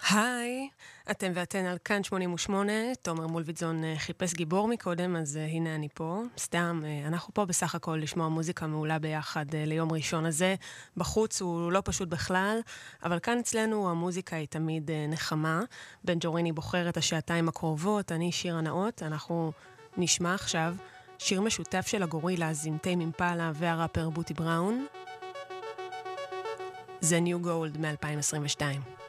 היי, אתם ואתן על כאן 88, תומר מולביטזון חיפש גיבור מקודם, אז הנה אני פה. סתם, אנחנו פה בסך הכל לשמוע מוזיקה מעולה ביחד ליום ראשון הזה. בחוץ הוא לא פשוט בכלל, אבל כאן אצלנו המוזיקה היא תמיד נחמה. בן ג'וריני בוחר את השעתיים הקרובות, אני שירה נאות, אנחנו נשמע עכשיו שיר משותף של הגורילאז עם טיימ אימפלה והראפר בוטי בראון. זה ניו גולד מ-2022.